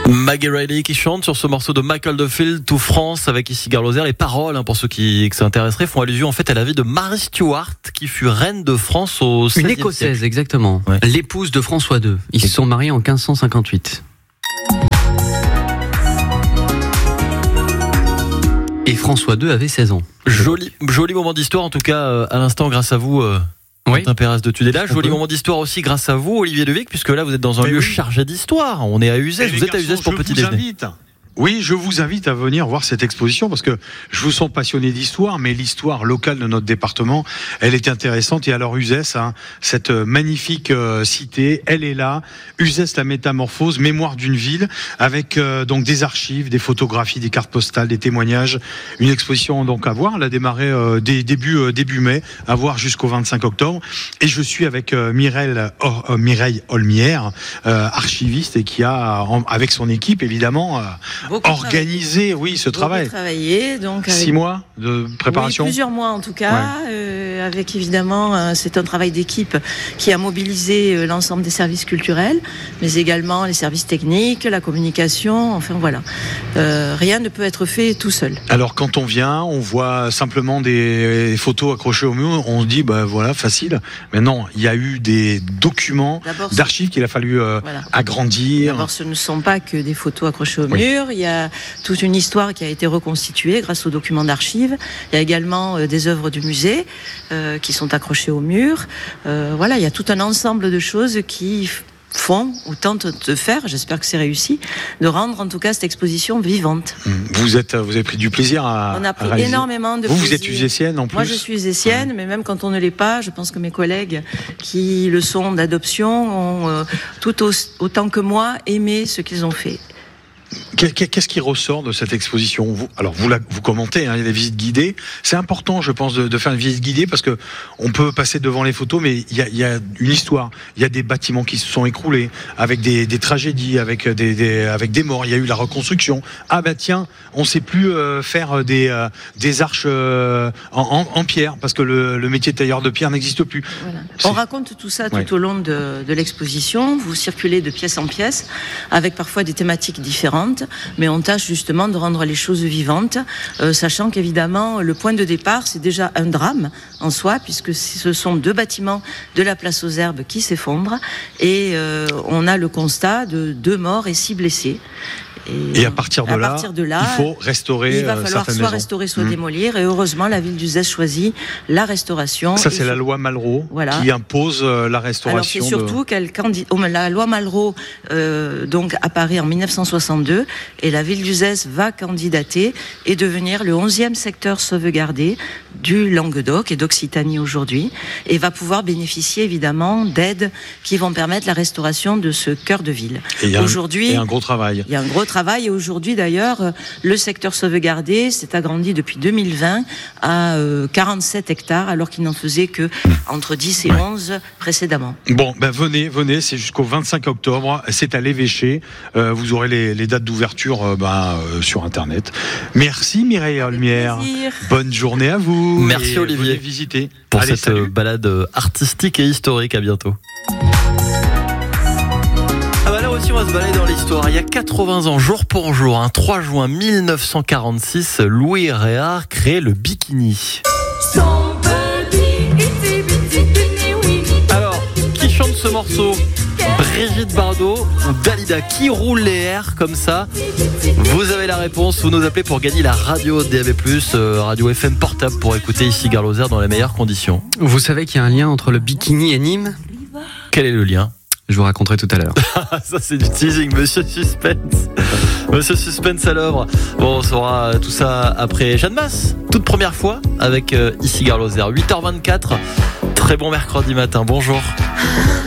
Maggie Reilly qui chante sur ce morceau de Michael Duffield, Tout France, avec ici Garloser. Les paroles, pour ceux qui s'intéresseraient, font allusion en fait à la vie de Mary Stuart, qui fut reine de France au XVIe Une siècle. Écossaise, exactement. Ouais. L'épouse de François II. Ils se sont mariés en 1558. Et François II avait 16 ans. Joli moment d'histoire en tout cas à l'instant grâce à vous. Oui. Quentin Pérez de Tudela. Joli moment d'histoire aussi grâce à vous, Olivier Devic, puisque là vous êtes dans un lieu chargé d'histoire. On est à Uzès, vous êtes à Uzès pour petit déjeuner. Oui, je vous invite à venir voir cette exposition parce que je vous sens passionné d'histoire, mais l'histoire locale de notre département, elle est intéressante. Et alors Uzès, cette magnifique cité, elle est là. Uzès, la métamorphose, mémoire d'une ville, avec donc des archives, des photographies, des cartes postales, des témoignages. Une exposition donc à voir. Elle a démarré début mai, à voir jusqu'au 25 octobre. Et je suis avec Mireille Olmière, archiviste, et qui a, avec son équipe évidemment, organisé, ce travail. Travaillé, donc 6 mois de préparation. Oui, plusieurs mois en tout cas, avec évidemment, c'est un travail d'équipe qui a mobilisé l'ensemble des services culturels, mais également les services techniques, la communication, enfin voilà. Rien ne peut être fait tout seul. Alors quand on vient, on voit simplement des photos accrochées au mur, on se dit voilà, facile. Mais non, il y a eu des documents d'archives qu'il a fallu agrandir. D'abord, ce ne sont pas que des photos accrochées au mur. Il y a toute une histoire qui a été reconstituée grâce aux documents d'archives. Il y a également des œuvres du musée qui sont accrochées au mur. Il y a tout un ensemble de choses qui font ou tentent de faire, j'espère que c'est réussi, de rendre en tout cas cette exposition vivante. Vous avez pris du plaisir à On a pris réaliser. énormément de plaisir. Vous êtes uzécienne en plus. Moi je suis uzécienne, mais même quand on ne l'est pas, je pense que mes collègues qui le sont d'adoption ont tout autant que moi aimé ce qu'ils ont fait. Qu'est-ce qui ressort de cette exposition ? Vous commentez, il y a des visites guidées. C'est important, je pense, de faire une visite guidée parce que on peut passer devant les photos, mais il y a une histoire. Il y a des bâtiments qui se sont écroulés, avec des tragédies, avec des morts. Il y a eu la reconstruction. On ne sait plus faire des arches en pierre parce que le métier de tailleur de pierre n'existe plus. Voilà. On raconte tout ça tout au long de l'exposition. Vous circulez de pièce en pièce, avec parfois des thématiques différentes. Mais on tâche justement de rendre les choses vivantes, sachant qu'évidemment le point de départ c'est déjà un drame en soi, puisque ce sont 2 bâtiments de la place aux Herbes qui s'effondrent et on a le constat de 2 morts et 6 blessés. Et à partir de là, il faut restaurer. Il va falloir soit restaurer, soit démolir. Et heureusement, la ville d'Uzès choisit la restauration. Ça, c'est la loi Malraux qui impose la restauration. Alors, c'est surtout la loi Malraux donc apparaît en 1962 et la ville d'Uzès va candidater et devenir le 11e secteur sauvegardé du Languedoc et d'Occitanie aujourd'hui et va pouvoir bénéficier évidemment d'aides qui vont permettre la restauration de ce cœur de ville. Et il y a un gros travail. Il y a un gros travail et aujourd'hui d'ailleurs le secteur sauvegardé s'est agrandi depuis 2020 à 47 hectares alors qu'il n'en faisait que entre 10 et 11 précédemment. Venez, c'est jusqu'au 25 octobre, c'est à l'Évêché, vous aurez les dates d'ouverture sur internet. Merci Mireille Olmière, bonne journée à vous. Merci Olivier venez visiter. pour cette balade artistique et historique, à bientôt. Là aussi on va se balader dans l'histoire. Il y a 80 ans, jour pour jour, 3 juin 1946, Louis Réard crée le bikini. Alors, qui chante ce morceau ? Brigitte Bardot ou Dalida? Qui roule les airs comme ça? Vous avez la réponse, vous nous appelez pour gagner la radio DAB+, radio FM portable pour écouter ici Garloser dans les meilleures conditions. Vous savez qu'il y a un lien entre le bikini et Nîmes ? Quel est le lien? Je vous raconterai tout à l'heure. Ça c'est du teasing, Monsieur Suspense. Monsieur Suspense à l'œuvre. On saura tout ça après Jeanne Masse, toute première fois avec ici Garloser. 8h24, très bon mercredi matin, bonjour.